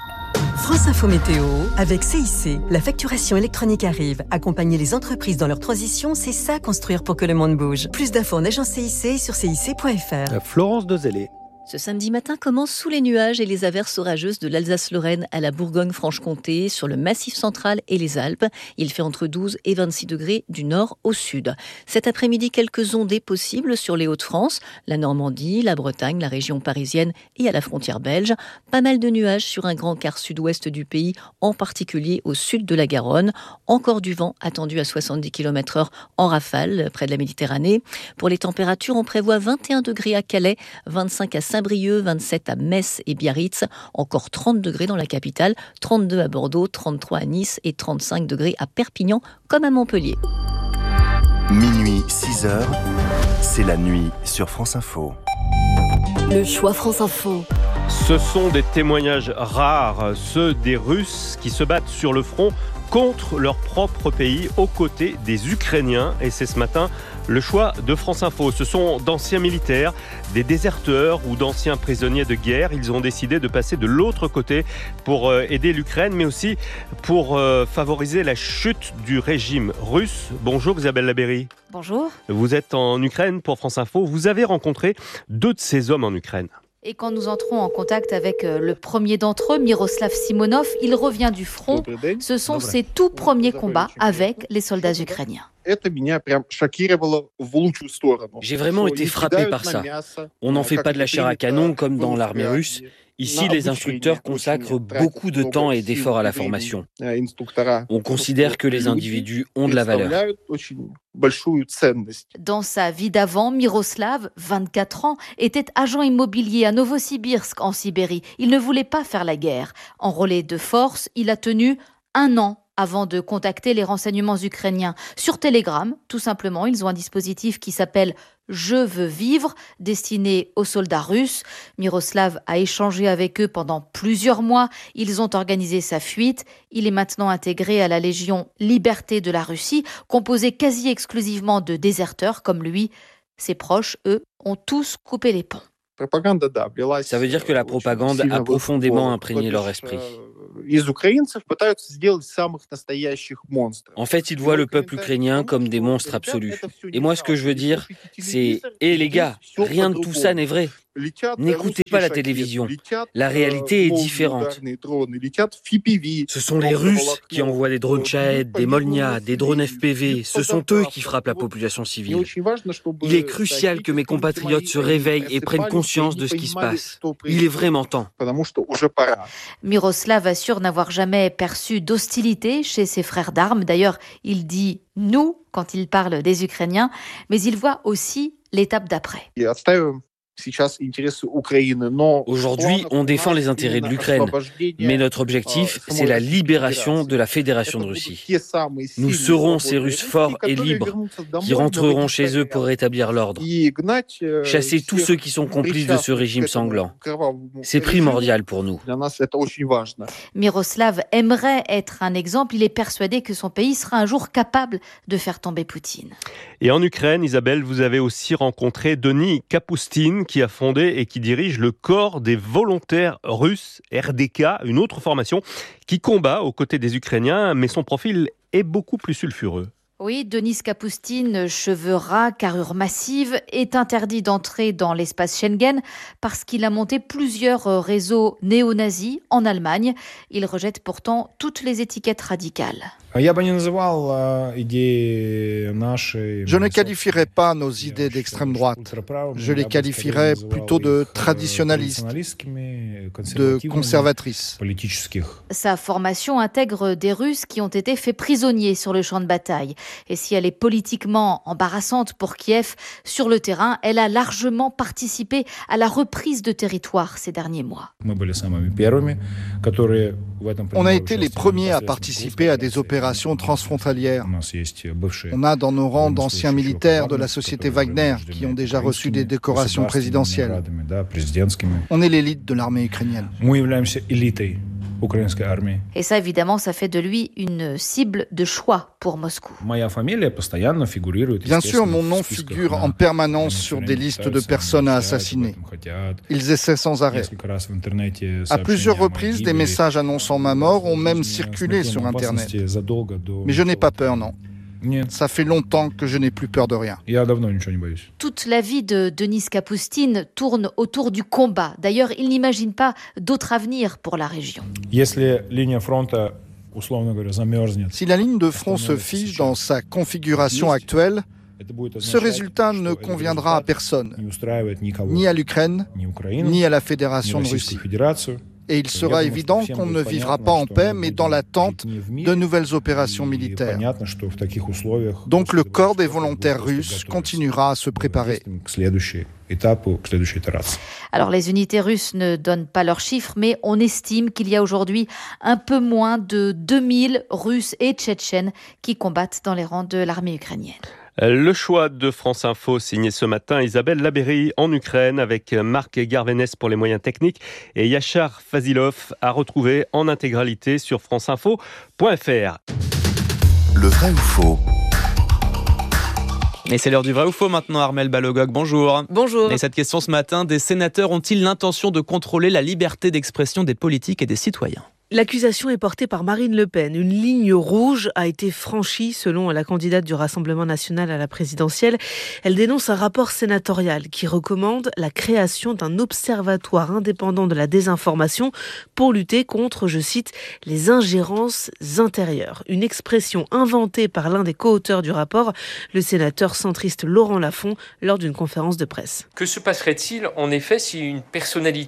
France Info Météo, avec CIC. La facturation électronique arrive. Accompagner les entreprises dans leur transition, c'est ça, construire pour que le monde bouge. Plus d'infos en agence CIC sur cic.fr. Florence Dezellé. Ce samedi matin commence sous les nuages et les averses orageuses de l'Alsace-Lorraine à la Bourgogne-Franche-Comté, sur le Massif central et les Alpes. Il fait entre 12 et 26 degrés du nord au sud. Cet après-midi, quelques ondées possibles sur les Hauts-de-France, la Normandie, la Bretagne, la région parisienne et à la frontière belge. Pas mal de nuages sur un grand quart sud-ouest du pays, en particulier au sud de la Garonne. Encore du vent attendu à 70 km/h en rafale près de la Méditerranée. Pour les températures, on prévoit 21 degrés à Calais, 25 à Saint-Brieuc, 27 à Metz et Biarritz, encore 30 degrés dans la capitale, 32 à Bordeaux, 33 à Nice et 35 degrés à Perpignan comme à Montpellier. Minuit, 6 heures, c'est la nuit sur France Info. Le choix France Info. Ce sont des témoignages rares, ceux des Russes qui se battent sur le front contre leur propre pays aux côtés des Ukrainiens. Et c'est ce matin le choix de France Info. Ce sont d'anciens militaires, des déserteurs ou d'anciens prisonniers de guerre. Ils ont décidé de passer de l'autre côté pour aider l'Ukraine, mais aussi pour favoriser la chute du régime russe. Bonjour Isabelle Labéry. Bonjour. Vous êtes en Ukraine pour France Info. Vous avez rencontré 2 de ces hommes en Ukraine. Et quand nous entrons en contact avec le premier d'entre eux, Miroslav Simonov, il revient du front. Ce sont ses tout premiers combats avec les soldats ukrainiens. J'ai vraiment été frappé par ça. On n'en fait pas de la chair à canon comme dans l'armée russe. Ici, les instructeurs consacrent beaucoup de temps et d'efforts à la formation. On considère que les individus ont de la valeur. Dans sa vie d'avant, Miroslav, 24 ans, était agent immobilier à Novosibirsk, en Sibérie. Il ne voulait pas faire la guerre. Enrôlé de force, il a tenu 1 an avant de contacter les renseignements ukrainiens. Sur Telegram, tout simplement, ils ont un dispositif qui s'appelle « Je veux vivre », destiné aux soldats russes. Miroslav a échangé avec eux pendant plusieurs mois. Ils ont organisé sa fuite. Il est maintenant intégré à la Légion Liberté de la Russie, composée quasi exclusivement de déserteurs comme lui. Ses proches, eux, ont tous coupé les ponts. Ça veut dire que la propagande a profondément imprégné leur esprit. En fait, ils voient le peuple ukrainien comme des monstres absolus. Et moi, ce que je veux dire, c'est « Hé les gars, rien de tout ça n'est vrai. N'écoutez pas la télévision. La réalité est différente. Ce sont les Russes qui envoient des drones Shahed, des Molnia, des drones FPV. Ce sont eux qui frappent la population civile. Il est crucial que mes compatriotes se réveillent et prennent conscience de ce qui se passe. Il est vraiment temps. » Miroslav assure n'avoir jamais perçu d'hostilité chez ses frères d'armes. D'ailleurs, il dit « nous » quand il parle des Ukrainiens, mais il voit aussi l'étape d'après. Aujourd'hui, on défend les intérêts de l'Ukraine, mais notre objectif, c'est la libération de la Fédération de Russie. Nous serons ces Russes forts et libres, qui rentreront chez eux pour rétablir l'ordre. Chasser tous ceux qui sont complices de ce régime sanglant. C'est primordial pour nous. Miroslav aimerait être un exemple. Il est persuadé que son pays sera un jour capable de faire tomber Poutine. Et en Ukraine, Isabelle, vous avez aussi rencontré Denis Kapustin, qui a fondé et qui dirige le corps des volontaires russes, RDK, une autre formation qui combat aux côtés des Ukrainiens, mais son profil est beaucoup plus sulfureux. Oui, Denis Kapustin, cheveux ras, carrure massive, est interdit d'entrer dans l'espace Schengen parce qu'il a monté plusieurs réseaux néo-nazis en Allemagne. Il rejette pourtant toutes les étiquettes radicales. Je ne qualifierais pas nos idées d'extrême droite. Je les qualifierais plutôt de traditionnalistes, de conservatrices. Sa formation intègre des Russes qui ont été faits prisonniers sur le champ de bataille. Et si elle est politiquement embarrassante pour Kiev, sur le terrain, elle a largement participé à la reprise de territoire ces derniers mois. On a été les premiers à participer à des opérations transfrontalières. On a dans nos rangs d'anciens militaires de la société Wagner qui ont déjà reçu des décorations présidentielles. On est l'élite de l'armée ukrainienne. Et ça, évidemment, ça fait de lui une cible de choix pour Moscou. Bien sûr, mon nom figure en permanence sur des listes de personnes à assassiner. Ils essaient sans arrêt. À plusieurs reprises, des messages annonçant ma mort ont même circulé sur Internet. Mais je n'ai pas peur, non. Ça fait longtemps que je n'ai plus peur de rien. Toute la vie de Denis Kapustin tourne autour du combat. D'ailleurs, il n'imagine pas d'autre avenir pour la région. Si la ligne de front se fige dans sa configuration actuelle, ce résultat ne conviendra à personne, ni à l'Ukraine, ni à la Fédération de Russie. Et il sera évident qu'on ne vivra pas en paix, mais dans l'attente de nouvelles opérations militaires. Donc le corps des volontaires russes continuera à se préparer. Alors les unités russes ne donnent pas leurs chiffres, mais on estime qu'il y a aujourd'hui un peu moins de 2000 Russes et Tchétchènes qui combattent dans les rangs de l'armée ukrainienne. Le choix de France Info, signé ce matin Isabelle Labéry en Ukraine, avec Marc Garvenès pour les moyens techniques et Yachar Fazilov à retrouver en intégralité sur franceinfo.fr. Le vrai ou faux? Et c'est l'heure du vrai ou faux maintenant, Armelle Balogog, bonjour. Bonjour. Et cette question ce matin, des sénateurs ont-ils l'intention de contrôler la liberté d'expression des politiques et des citoyens ? L'accusation est portée par Marine Le Pen. Une ligne rouge a été franchie selon la candidate du Rassemblement national à la présidentielle. Elle dénonce un rapport sénatorial qui recommande la création d'un observatoire indépendant de la désinformation pour lutter contre, je cite, les ingérences intérieures. Une expression inventée par l'un des co-auteurs du rapport, le sénateur centriste Laurent Lafont, lors d'une conférence de presse. Que se passerait-il en effet si une personnalité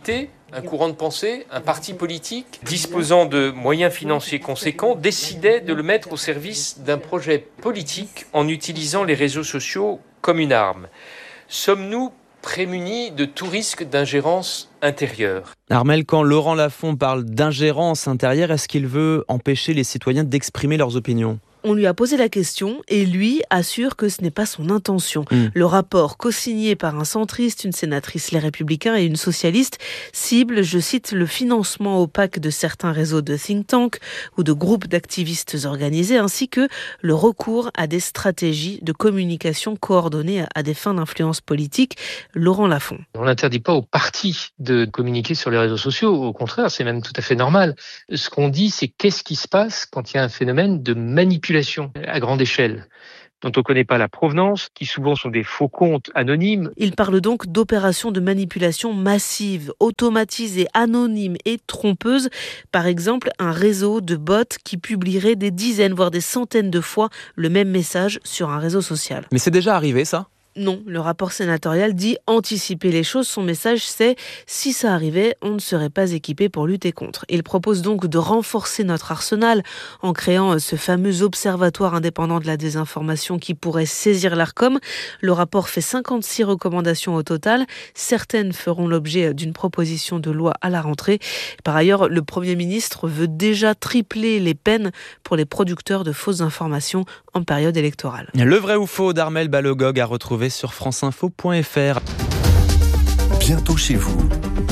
Un courant de pensée, un parti politique disposant de moyens financiers conséquents décidait de le mettre au service d'un projet politique en utilisant les réseaux sociaux comme une arme. Sommes-nous prémunis de tout risque d'ingérence intérieure? Armel, quand Laurent Lafont parle d'ingérence intérieure, est-ce qu'il veut empêcher les citoyens d'exprimer leurs opinions ? On lui a posé la question et lui assure que ce n'est pas son intention. Le rapport, co-signé par un centriste, une sénatrice Les Républicains et une socialiste, cible, je cite, le financement opaque de certains réseaux de think tanks ou de groupes d'activistes organisés, ainsi que le recours à des stratégies de communication coordonnées à des fins d'influence politique. Laurent Lafont. On n'interdit pas aux partis de communiquer sur les réseaux sociaux. Au contraire, c'est même tout à fait normal. Ce qu'on dit, c'est qu'est-ce qui se passe quand il y a un phénomène de manipulation à grande échelle, dont on ne connaît pas la provenance, qui souvent sont des faux comptes anonymes. Il parle donc d'opérations de manipulation massive, automatisées, anonymes et trompeuses. Par exemple, un réseau de bots qui publierait des dizaines, voire des centaines de fois le même message sur un réseau social. Mais c'est déjà arrivé, ça ? Non, le rapport sénatorial dit anticiper les choses. Son message, c'est si ça arrivait, on ne serait pas équipé pour lutter contre. Il propose donc de renforcer notre arsenal en créant ce fameux observatoire indépendant de la désinformation qui pourrait saisir l'Arcom. Le rapport fait 56 recommandations au total. Certaines feront l'objet d'une proposition de loi à la rentrée. Par ailleurs, le Premier ministre veut déjà tripler les peines pour les producteurs de fausses informations en période électorale. Le vrai ou faux d'Armel Balogog à retrouver sur franceinfo.fr. Bientôt chez vous.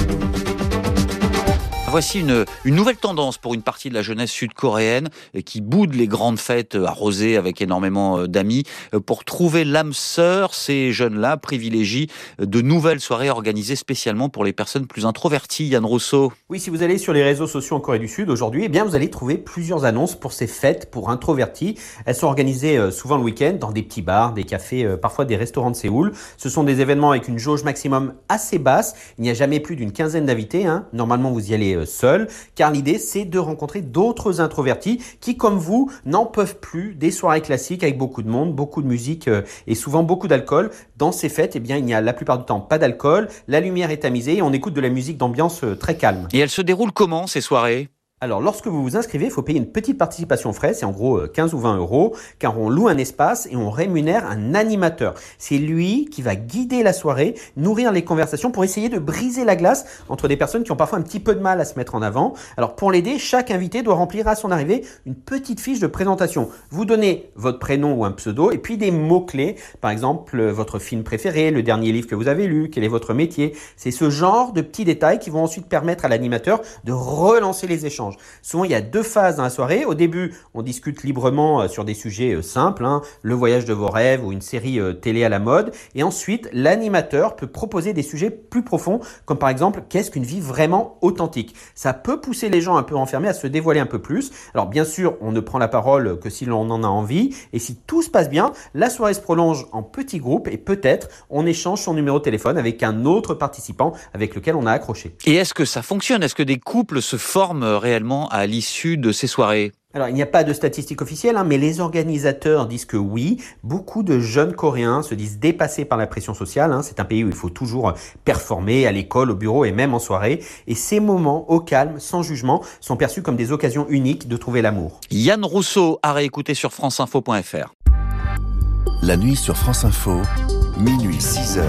Voici une nouvelle tendance pour une partie de la jeunesse sud-coréenne qui boude les grandes fêtes arrosées avec énormément d'amis. Pour trouver l'âme sœur, ces jeunes-là privilégient de nouvelles soirées organisées spécialement pour les personnes plus introverties. Yann Rousseau. Oui, si vous allez sur les réseaux sociaux en Corée du Sud aujourd'hui, eh bien vous allez trouver plusieurs annonces pour ces fêtes pour introvertis. Elles sont organisées souvent le week-end dans des petits bars, des cafés, parfois des restaurants de Séoul. Ce sont des événements avec une jauge maximum assez basse. Il n'y a jamais plus d'une quinzaine d'invités. Normalement, vous y allez seul, car l'idée c'est de rencontrer d'autres introvertis qui, comme vous, n'en peuvent plus des soirées classiques avec beaucoup de monde, beaucoup de musique et souvent beaucoup d'alcool. Dans ces fêtes, eh bien, il n'y a la plupart du temps pas d'alcool, la lumière est tamisée et on écoute de la musique d'ambiance très calme. Et elles se déroulent comment ces soirées ? Alors, lorsque vous vous inscrivez, il faut payer une petite participation aux frais, c'est en gros 15 ou 20 euros, car on loue un espace et on rémunère un animateur. C'est lui qui va guider la soirée, nourrir les conversations pour essayer de briser la glace entre des personnes qui ont parfois un petit peu de mal à se mettre en avant. Alors, pour l'aider, chaque invité doit remplir à son arrivée une petite fiche de présentation. Vous donnez votre prénom ou un pseudo et puis des mots-clés, par exemple votre film préféré, le dernier livre que vous avez lu, quel est votre métier. C'est ce genre de petits détails qui vont ensuite permettre à l'animateur de relancer les échanges. Souvent, il y a 2 phases dans la soirée. Au début, on discute librement sur des sujets simples, le voyage de vos rêves ou une série télé à la mode. Et ensuite, l'animateur peut proposer des sujets plus profonds, comme par exemple, qu'est-ce qu'une vie vraiment authentique ? Ça peut pousser les gens un peu renfermés à se dévoiler un peu plus. Alors bien sûr, on ne prend la parole que si l'on en a envie. Et si tout se passe bien, la soirée se prolonge en petits groupes et peut-être on échange son numéro de téléphone avec un autre participant avec lequel on a accroché. Et est-ce que ça fonctionne ? Est-ce que des couples se forment réellement à l'issue de ces soirées ? Alors, il n'y a pas de statistiques officielles, mais les organisateurs disent que oui, beaucoup de jeunes Coréens se disent dépassés par la pression sociale. C'est un pays où il faut toujours performer à l'école, au bureau et même en soirée. Et ces moments au calme, sans jugement, sont perçus comme des occasions uniques de trouver l'amour. Yann Rousseau, à réécouter sur franceinfo.fr. La nuit sur France Info, minuit 6h.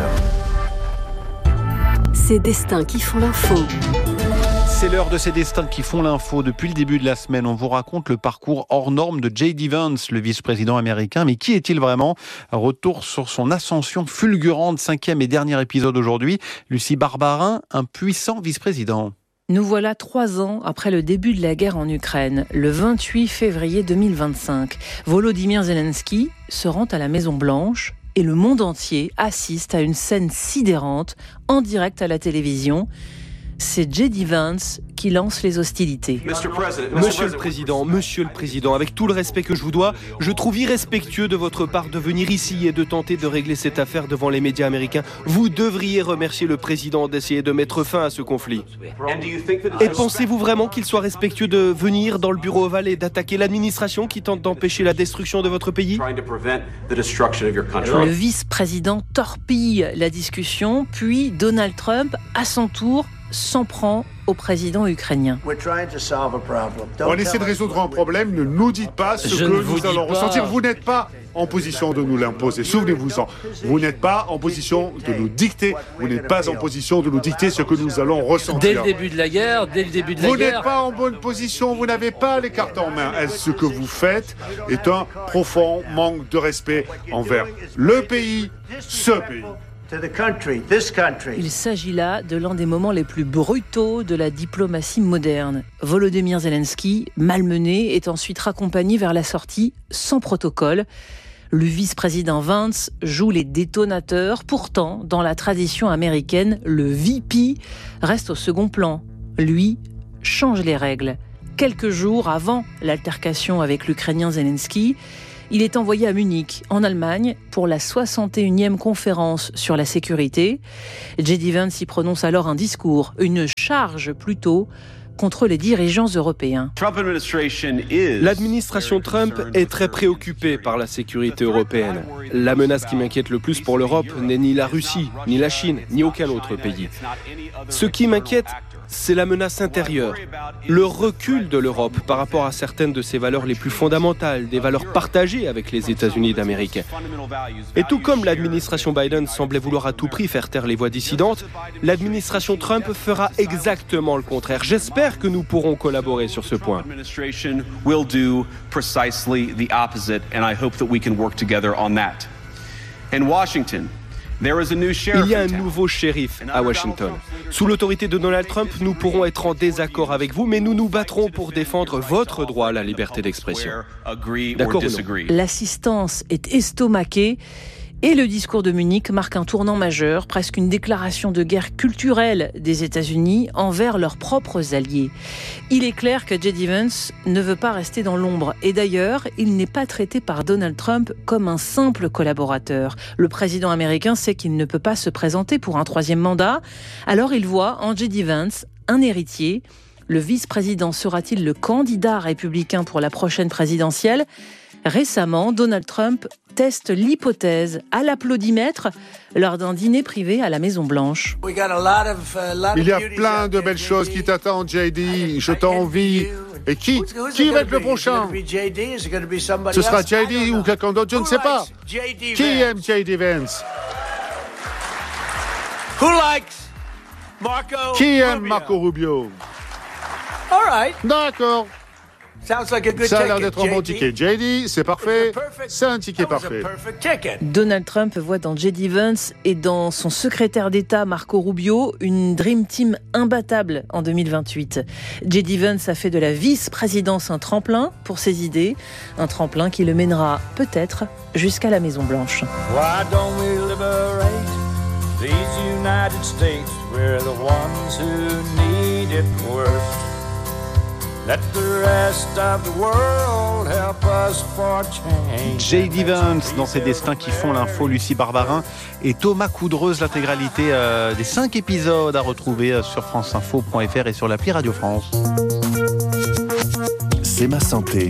Ces destins qui font l'info. C'est l'heure de ces destins qui font l'info. Depuis le début de la semaine, on vous raconte le parcours hors norme de J.D. Vance, le vice-président américain. Mais qui est-il vraiment ? Retour sur son ascension fulgurante, 5e et dernier épisode aujourd'hui. Lucie Barbarin, un puissant vice-président. Nous voilà 3 ans après le début de la guerre en Ukraine, le 28 février 2025. Volodymyr Zelensky se rend à la Maison-Blanche et le monde entier assiste à une scène sidérante en direct à la télévision. C'est J.D. Vance qui lance les hostilités. Monsieur le Président, avec tout le respect que je vous dois, je trouve irrespectueux de votre part de venir ici et de tenter de régler cette affaire devant les médias américains. Vous devriez remercier le Président d'essayer de mettre fin à ce conflit. Et pensez-vous vraiment qu'il soit respectueux de venir dans le bureau ovale et d'attaquer l'administration qui tente d'empêcher la destruction de votre pays ? Le vice-président torpille la discussion, puis Donald Trump, à son tour, s'en prend au président ukrainien. On essaie de résoudre un problème, ne nous dites pas ce que nous allons ressentir. Vous n'êtes pas en position de nous l'imposer, souvenez-vous-en. Vous n'êtes pas en position de nous dicter, vous n'êtes pas en position de nous dicter ce que nous allons ressentir. Dès le début de la guerre, vous n'êtes pas en bonne position, vous n'avez pas les cartes en main. Ce que vous faites est un profond manque de respect envers le pays, ce pays. Il s'agit là de l'un des moments les plus brutaux de la diplomatie moderne. Volodymyr Zelensky, malmené, est ensuite raccompagné vers la sortie sans protocole. Le vice-président Vance joue les détonateurs. Pourtant, dans la tradition américaine, le VP reste au second plan. Lui change les règles. Quelques jours avant l'altercation avec l'Ukrainien Zelensky, il est envoyé à Munich, en Allemagne, pour la 61e conférence sur la sécurité. J.D. Vance y prononce alors un discours, une charge plutôt, contre les dirigeants européens. L'administration Trump est très préoccupée par la sécurité européenne. La menace qui m'inquiète le plus pour l'Europe n'est ni la Russie, ni la Chine, ni aucun autre pays. Ce qui m'inquiète, c'est la menace intérieure, le recul de l'Europe par rapport à certaines de ses valeurs les plus fondamentales, des valeurs partagées avec les États-Unis d'Amérique. Et tout comme l'administration Biden semblait vouloir à tout prix faire taire les voix dissidentes, l'administration Trump fera exactement le contraire. J'espère que nous pourrons collaborer sur ce point. Il y a un nouveau shérif à Washington. Sous l'autorité de Donald Trump, nous pourrons être en désaccord avec vous, mais nous nous battrons pour défendre votre droit à la liberté d'expression. D'accord ou non ? L'assistance est estomaquée. Et le discours de Munich marque un tournant majeur, presque une déclaration de guerre culturelle des États-Unis envers leurs propres alliés. Il est clair que J.D. Vance ne veut pas rester dans l'ombre. Et d'ailleurs, il n'est pas traité par Donald Trump comme un simple collaborateur. Le président américain sait qu'il ne peut pas se présenter pour un troisième mandat. Alors il voit en J.D. Vance un héritier. Le vice-président sera-t-il le candidat républicain pour la prochaine présidentielle ? Récemment, Donald Trump teste l'hypothèse à l'applaudimètre lors d'un dîner privé à la Maison-Blanche. Il y a plein de belles choses qui t'attendent, JD. Je t'envie. Et qui va être le prochain ? Ce sera JD ou quelqu'un d'autre, je ne sais pas. Qui aime JD Vance ? Qui aime Marco Rubio ? D'accord. Ça a l'air d'être un bon ticket. JD, c'est parfait. C'est un ticket parfait. Donald Trump voit dans J.D. Vance et dans son secrétaire d'État Marco Rubio une Dream Team imbattable en 2028. J.D. Vance a fait de la vice-présidence un tremplin pour ses idées. Un tremplin qui le mènera peut-être jusqu'à la Maison-Blanche. Why don't we liberate these United States? We're the ones who need it worst. Let the rest of the world help us for change. J.D. Vance dans ses destins qui font l'info, Lucie Barbarin et Thomas Coudreuse. L'intégralité des 5 épisodes à retrouver sur franceinfo.fr et sur l'appli Radio France. C'est ma santé.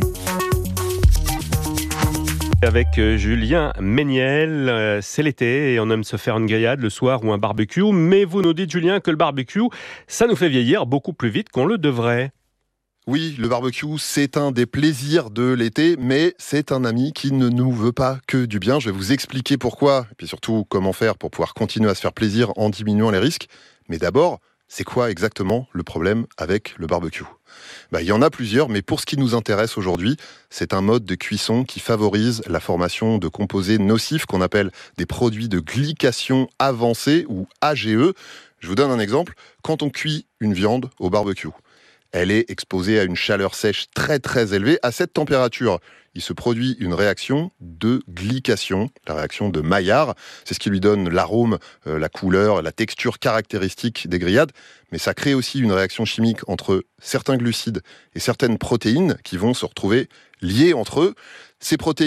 Avec Julien Méniel, c'est l'été et on aime se faire une grillade le soir ou un barbecue. Mais vous nous dites, Julien, que le barbecue, ça nous fait vieillir beaucoup plus vite qu'on le devrait. Oui, le barbecue, c'est un des plaisirs de l'été, mais c'est un ami qui ne nous veut pas que du bien. Je vais vous expliquer pourquoi, et puis surtout comment faire pour pouvoir continuer à se faire plaisir en diminuant les risques. Mais d'abord, c'est quoi exactement le problème avec le barbecue ? Il y en a plusieurs, mais pour ce qui nous intéresse aujourd'hui, c'est un mode de cuisson qui favorise la formation de composés nocifs qu'on appelle des produits de glycation avancée ou AGE. Je vous donne un exemple. Quand on cuit une viande au barbecue, elle est exposée à une chaleur sèche très très élevée. À cette température, il se produit une réaction de glycation, la réaction de Maillard. C'est ce qui lui donne l'arôme, la couleur, la texture caractéristique des grillades. Mais ça crée aussi une réaction chimique entre certains glucides et certaines protéines qui vont se retrouver liées entre eux. Ces protéines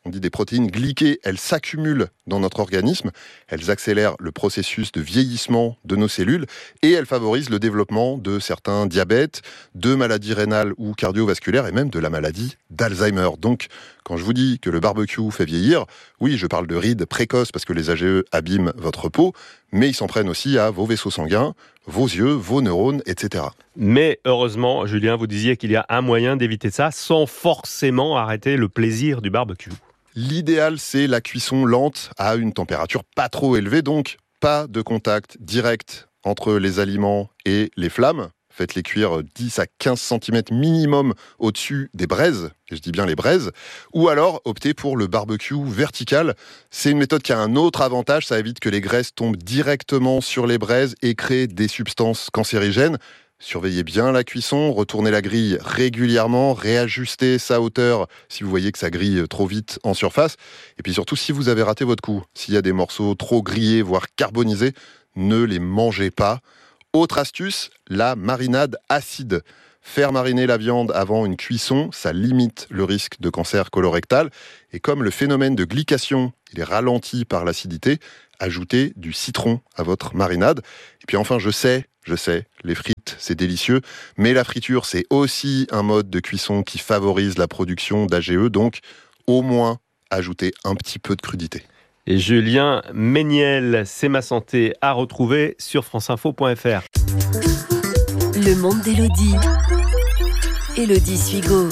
on dit des protéines glyquées, elles s'accumulent dans notre organisme, elles accélèrent le processus de vieillissement de nos cellules et elles favorisent le développement de certains diabètes, de maladies rénales ou cardiovasculaires et même de la maladie d'Alzheimer. Donc, quand je vous dis que le barbecue fait vieillir, oui, je parle de rides précoces parce que les AGE abîment votre peau, mais ils s'en prennent aussi à vos vaisseaux sanguins, vos yeux, vos neurones, etc. Mais heureusement, Julien, vous disiez qu'il y a un moyen d'éviter ça sans forcément arrêter le plaisir du barbecue. L'idéal, c'est la cuisson lente à une température pas trop élevée, donc pas de contact direct entre les aliments et les flammes. Faites-les cuire 10 à 15 cm minimum au-dessus des braises, et je dis bien les braises, ou alors optez pour le barbecue vertical. C'est une méthode qui a un autre avantage, ça évite que les graisses tombent directement sur les braises et créent des substances cancérigènes. Surveillez bien la cuisson, retournez la grille régulièrement, réajustez sa hauteur si vous voyez que ça grille trop vite en surface. Et puis surtout, si vous avez raté votre coup, s'il y a des morceaux trop grillés, voire carbonisés, ne les mangez pas. Autre astuce, la marinade acide. Faire mariner la viande avant une cuisson, ça limite le risque de cancer colorectal. Et comme le phénomène de glycation, il est ralenti par l'acidité, ajoutez du citron à votre marinade. Et puis enfin, je sais, les frites, c'est délicieux, mais la friture, c'est aussi un mode de cuisson qui favorise la production d'AGE, donc au moins ajoutez un petit peu de crudité. Et Julien Méniel, C'est ma santé, à retrouver sur franceinfo.fr. Le monde d'Élodie. Élodie Suigo.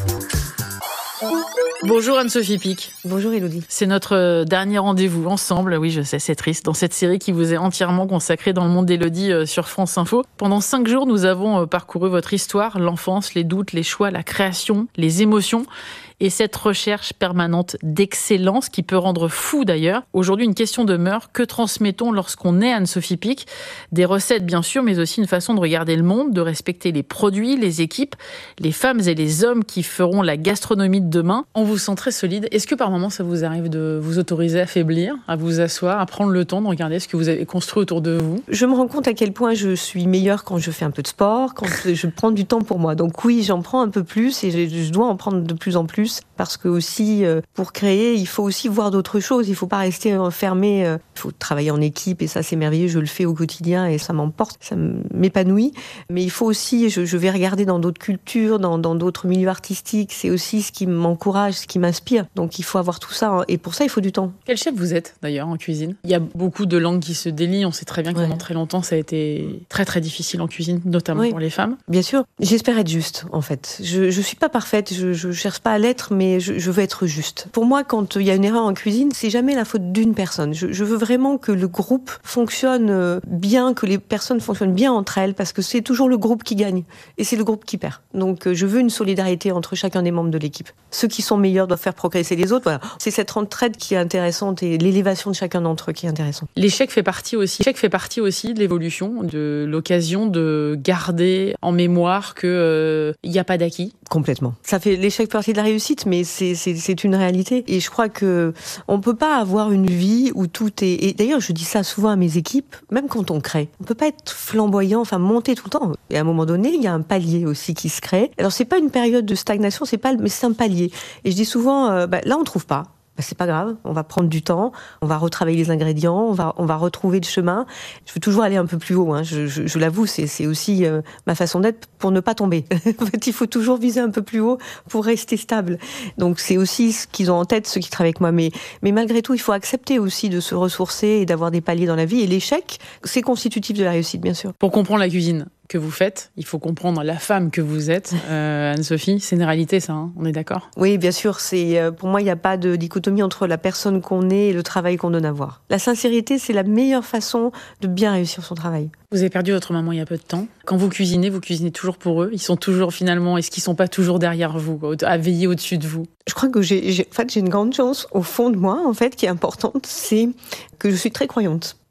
Bonjour Anne-Sophie Pic. Bonjour Élodie. C'est notre dernier rendez-vous ensemble, oui je sais c'est triste, dans cette série qui vous est entièrement consacrée dans le monde d'Élodie sur France Info. Pendant 5 jours, nous avons parcouru votre histoire, l'enfance, les doutes, les choix, la création, les émotions et cette recherche permanente d'excellence qui peut rendre fou d'ailleurs. Aujourd'hui, une question demeure, que transmettons lorsqu'on est Anne-Sophie Pic ? Des recettes bien sûr, mais aussi une façon de regarder le monde, de respecter les produits, les équipes, les femmes et les hommes qui feront la gastronomie de demain. On vous sent très solide. Est-ce que par moment ça vous arrive de vous autoriser à faiblir, à vous asseoir, à prendre le temps de regarder ce que vous avez construit autour de vous ? Je me rends compte à quel point je suis meilleure quand je fais un peu de sport, quand je prends du temps pour moi. Donc oui, j'en prends un peu plus et je dois en prendre de plus en plus parce que aussi, pour créer, il faut aussi voir d'autres choses. Il ne faut pas rester enfermé. Il faut travailler en équipe et ça, c'est merveilleux. Je le fais au quotidien et ça m'emporte, ça m'épanouit. Mais il faut aussi, je vais regarder dans d'autres cultures, dans d'autres milieux artistiques. C'est aussi ce qui m'encourage, ce qui m'inspire. Donc il faut avoir tout ça et pour ça, il faut du temps. Quel chef vous êtes d'ailleurs en cuisine ? Il y a beaucoup de langues qui se délient. On sait très bien que pendant très longtemps, ça a été très très difficile en cuisine, notamment pour les femmes. Bien sûr. J'espère être juste en fait. Je suis pas parfaite, je cherche pas à l'être, mais je veux être juste. Pour moi, quand il y a une erreur en cuisine, c'est jamais la faute d'une personne. Je veux vraiment que le groupe fonctionne bien, que les personnes fonctionnent bien entre elles, parce que c'est toujours le groupe qui gagne et c'est le groupe qui perd. Donc je veux une solidarité entre chacun des membres de l'équipe. Ceux qui sont meilleurs doivent faire progresser les autres. Voilà. C'est cette entraide qui est intéressante et l'élévation de chacun d'entre eux qui est intéressante. L'échec fait partie aussi de l'évolution, de l'occasion de garder en mémoire que il n'y a pas d'acquis. Complètement. Ça fait l'échec partie de la réussite, mais c'est une réalité. Et je crois que on peut pas avoir une vie où tout est... Et d'ailleurs, je dis ça souvent à mes équipes, même quand on crée. On peut pas être flamboyant, enfin monter tout le temps. Et à un moment donné, il y a un palier aussi qui se crée. Alors c'est pas une période de stagnation, mais c'est un palier. Et je dis souvent, là on trouve pas. C'est pas grave, on va prendre du temps, on va retravailler les ingrédients, on va retrouver le chemin. Je veux toujours aller un peu plus haut, hein. Je l'avoue, c'est aussi ma façon d'être pour ne pas tomber. En fait, il faut toujours viser un peu plus haut pour rester stable. Donc c'est aussi ce qu'ils ont en tête, ceux qui travaillent avec moi. Mais malgré tout, il faut accepter aussi de se ressourcer et d'avoir des paliers dans la vie. Et l'échec, c'est constitutif de la réussite, bien sûr. Pour comprendre la cuisine que vous faites, il faut comprendre la femme que vous êtes, Anne-Sophie. C'est une réalité, ça, hein, on est d'accord ? Oui, bien sûr. Pour moi, il n'y a pas de dichotomie entre la personne qu'on est et le travail qu'on donne à voir. La sincérité, c'est la meilleure façon de bien réussir son travail. Vous avez perdu votre maman il y a peu de temps. Quand vous cuisinez toujours pour eux. Ils sont toujours finalement, est-ce qu'ils sont pas toujours derrière vous, à veiller au-dessus de vous ? Je crois que j'ai une grande chance au fond de moi, en fait, qui est importante, c'est que je suis très croyante.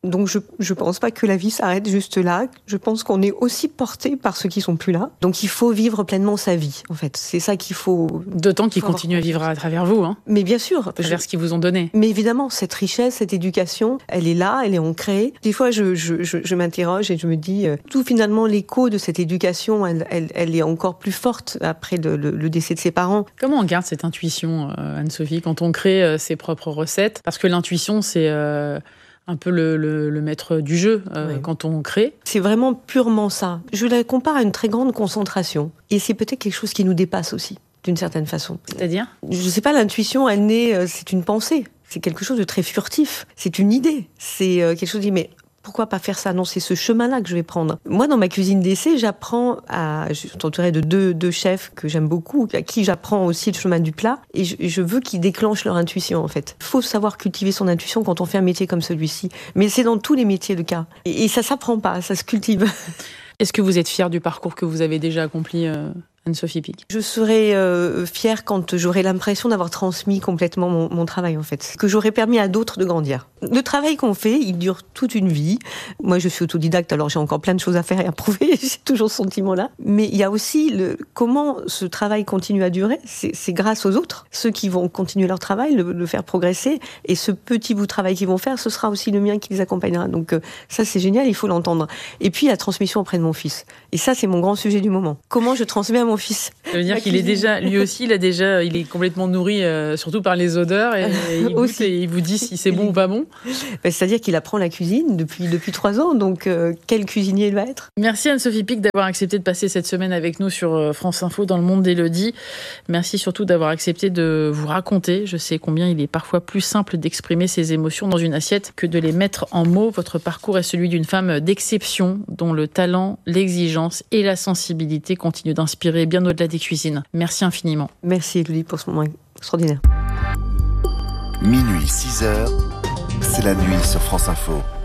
Donc je pense pas que la vie s'arrête juste là. Je pense qu'on est aussi porté par ceux qui sont plus là. Donc il faut vivre pleinement sa vie, en fait. C'est ça qu'il faut... D'autant qu'ils continuent à vivre à travers vous. Hein. Mais bien sûr. À travers ce qu'ils vous ont donné. Mais évidemment, cette richesse, cette éducation, elle est là, elle est ancrée. Des fois, je m'interroge et je me dis, tout finalement, l'écho de cette éducation, elle est encore plus forte après le décès de ses parents. Comment on garde cette intuition, Anne-Sophie, quand on crée ses propres recettes? Parce que l'intuition, c'est un peu le maître du jeu quand on crée. C'est vraiment purement ça. Je la compare à une très grande concentration. Et c'est peut-être quelque chose qui nous dépasse aussi, d'une certaine façon. C'est-à-dire? Je sais pas, l'intuition, elle naît, c'est une pensée. C'est quelque chose de très furtif. C'est une idée. C'est quelque chose de dit, mais pourquoi pas faire ça? Non, c'est ce chemin-là que je vais prendre. Moi, dans ma cuisine d'essai, je suis entourée de deux chefs que j'aime beaucoup, à qui j'apprends aussi le chemin du plat, et je veux qu'ils déclenchent leur intuition, en fait. Il faut savoir cultiver son intuition quand on fait un métier comme celui-ci. Mais c'est dans tous les métiers le cas. Et ça s'apprend pas, ça se cultive. Est-ce que vous êtes fière du parcours que vous avez déjà accompli, Anne-Sophie Pic? Je serai fière quand j'aurai l'impression d'avoir transmis complètement mon travail, en fait. Que j'aurai permis à d'autres de grandir. Le travail qu'on fait, il dure toute une vie. Moi, je suis autodidacte, alors j'ai encore plein de choses à faire et à prouver. J'ai toujours ce sentiment-là. Mais il y a aussi comment ce travail continue à durer. C'est grâce aux autres. Ceux qui vont continuer leur travail, le faire progresser. Et ce petit bout de travail qu'ils vont faire, ce sera aussi le mien qui les accompagnera. Donc ça, c'est génial, il faut l'entendre. Et puis, la transmission auprès de mon fils. Et ça, c'est mon grand sujet du moment. Comment je transmets à mon fils? Ça veut dire qu'il est déjà, lui aussi, il est complètement nourri, surtout par les odeurs, et il goûte et il vous dit si c'est bon ou pas bon. C'est-à-dire qu'il apprend la cuisine depuis 3 ans, donc quel cuisinier il va être? Merci Anne-Sophie Pic d'avoir accepté de passer cette semaine avec nous sur France Info dans le monde d'Élodie. Merci surtout d'avoir accepté de vous raconter. Je sais combien il est parfois plus simple d'exprimer ses émotions dans une assiette que de les mettre en mots. Votre parcours est celui d'une femme d'exception, dont le talent, l'exigence et la sensibilité continuent d'inspirer bien au-delà des cuisines. Merci infiniment. Merci Élodie pour ce moment extraordinaire. Minuit 6h, c'est la nuit sur France Info.